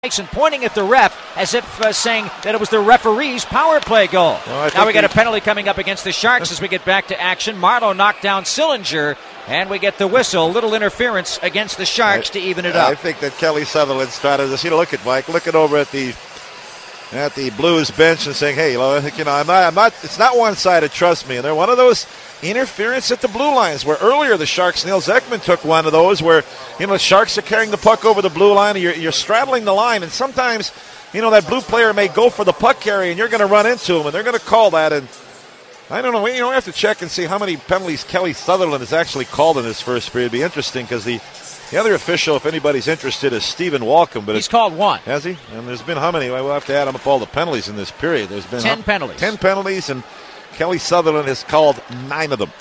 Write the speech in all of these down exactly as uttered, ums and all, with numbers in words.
and pointing at the ref as if uh, saying that it was the referee's power play goal. Well, now we got a penalty coming up against the Sharks as we get back to action. Marleau knocked down Sillinger, and we get the whistle. Little interference against the Sharks I, to even it up. I think that Kelly Sutherland's trying to just, you know, look at Mike, looking over at the at the Blues bench and saying, hey, you know, I'm not, I'm not, it's not one-sided, trust me. And they're one of those interference at the blue lines where earlier the Sharks, Nils Ekman took one of those where, you know, the Sharks are carrying the puck over the blue line and you're, you're straddling the line, and sometimes, you know, that blue player may go for the puck carry and you're going to run into him and they're going to call that. And I don't know, you know, we have to check and see how many penalties Kelly Sutherland has actually called in this first period. It'd be interesting because the The other official, if anybody's interested, is Stephen Walcom. But he's called one. Has he? And there's been how many? We'll have to add up all the penalties in this period. There's been ten how, penalties. Ten penalties, and Kelly Sutherland has called nine of them.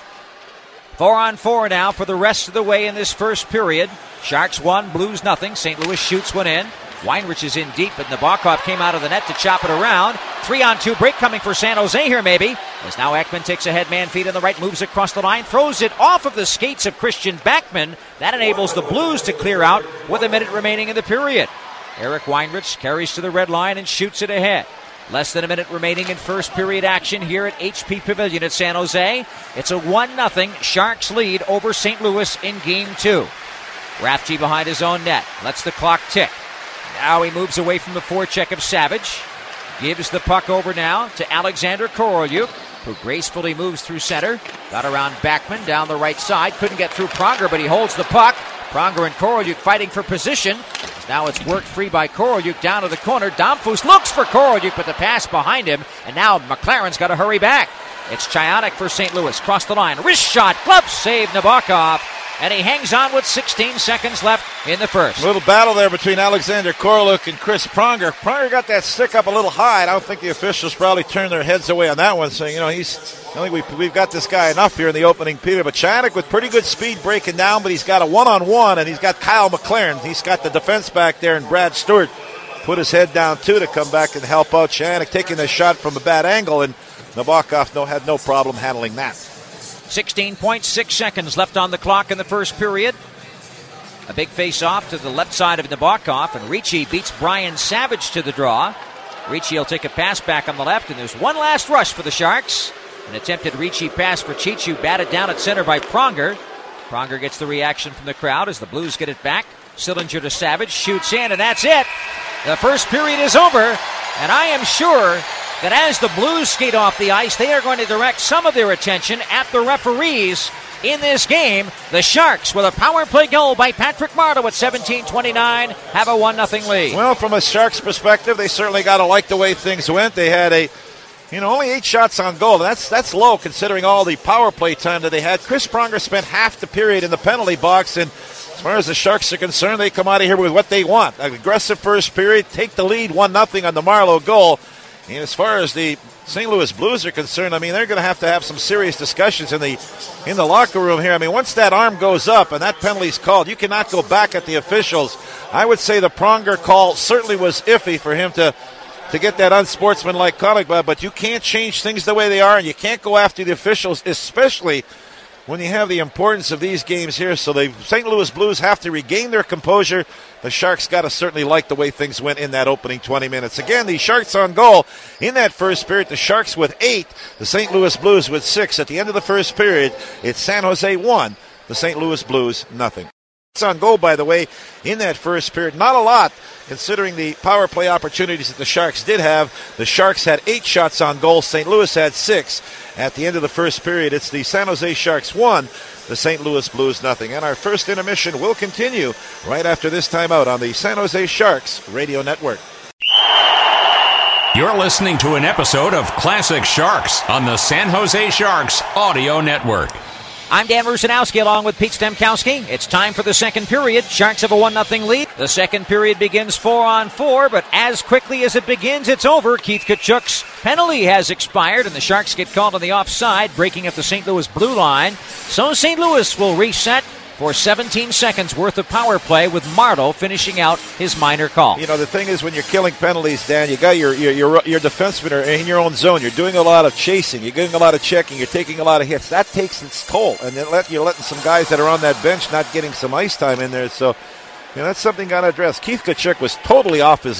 Four on four now for the rest of the way in this first period. Sharks one, Blues nothing. Saint Louis shoots one in. Weinrich is in deep, but Nabokov came out of the net to chop it around. Three on two break coming for San Jose here maybe. As now Ekman takes a head man feet on the right, moves across the line, throws it off of the skates of Christian Backman. That enables the Blues to clear out with a minute remaining in the period. Eric Weinrich carries to the red line and shoots it ahead. Less than a minute remaining in first period action here at H P Pavilion at San Jose. It's a one nothing Sharks lead over Saint Louis in game two. Rathje behind his own net, lets the clock tick. Now he moves away from the forecheck of Savage. Gives the puck over now to Alexander Korolyuk, who gracefully moves through center. Got around Backman down the right side. Couldn't get through Pronger, but he holds the puck. Pronger and Korolyuk fighting for position. Now it's worked free by Korolyuk down to the corner. Domfus looks for Korolyuk, but the pass behind him. And now McLaren's got to hurry back. It's Chionik for Saint Louis. Cross the line. Wrist shot. Glove save Nabokov. And he hangs on with sixteen seconds left in the first. A little battle there between Alexander Korolyuk and Chris Pronger. Pronger got that stick up a little high. I don't think the officials probably turned their heads away on that one, saying, you know, he's. I think we've, we've got this guy enough here in the opening period. But Chionik with pretty good speed breaking down, but he's got a one-on-one, and he's got Kyle McLaren. He's got the defense back there, and Brad Stewart put his head down, too, to come back and help out. Chionik taking the shot from a bad angle, and Nabokov no, had no problem handling that. sixteen point six seconds left on the clock in the first period. A big face-off to the left side of Nabokov, and Ricci beats Brian Savage to the draw. Ricci will take a pass back on the left, and there's one last rush for the Sharks. An attempted Ricci pass for Chichu, batted down at center by Pronger. Pronger gets the reaction from the crowd as the Blues get it back. Sillinger to Savage, shoots in, and that's it. The first period is over, and I am sure that as the Blues skate off the ice, they are going to direct some of their attention at the referees in this game. The Sharks, with a power play goal by Patrick Marleau at seventeen twenty-nine, have a one nothing lead. Well, from a Sharks perspective, they certainly got to like the way things went. They had a, you know, only eight shots on goal. That's that's low considering all the power play time that they had. Chris Pronger spent half the period in the penalty box, and as far as the Sharks are concerned, they come out of here with what they want. An aggressive first period, take the lead one nothing on the Marleau goal. And as far as the Saint Louis Blues are concerned, I mean, they're going to have to have some serious discussions in the in the locker room here. I mean, once that arm goes up and that penalty's called, you cannot go back at the officials. I would say the Pronger call certainly was iffy for him to, to get that unsportsmanlike conduct, but you can't change things the way they are, and you can't go after the officials, especially when you have the importance of these games here. So the Saint Louis Blues have to regain their composure. The Sharks got to certainly like the way things went in that opening twenty minutes. Again, the Sharks on goal in that first period. The Sharks with eight, the Saint Louis Blues with six. At the end of the first period, it's San Jose one, the Saint Louis Blues nothing. It's on goal, by the way, in that first period. Not a lot, considering the power play opportunities that the Sharks did have. The Sharks had eight shots on goal. Saint Louis had six. At the end of the first period, it's the San Jose Sharks one, the Saint Louis Blues nothing. And our first intermission will continue right after this timeout on the San Jose Sharks Radio Network. You're listening to an episode of Classic Sharks on the San Jose Sharks Audio Network. I'm Dan Rusanowski along with Pete Stemkowski. It's time for the second period. Sharks have a one nothing lead. The second period begins four on four, but as quickly as it begins, it's over. Keith Tkachuk's penalty has expired, and the Sharks get called on the offside, breaking up the Saint Louis blue line. So Saint Louis will reset for seventeen seconds worth of power play, with Marleau finishing out his minor call. You know, the thing is, when you're killing penalties, Dan, you got your your your, your defensemen are in your own zone. You're doing a lot of chasing. You're doing a lot of checking. You're taking a lot of hits. That takes its toll. And then let, you're letting some guys that are on that bench not getting some ice time in there. So Yeah, that's something got to address. Keith Tkachuk was totally off his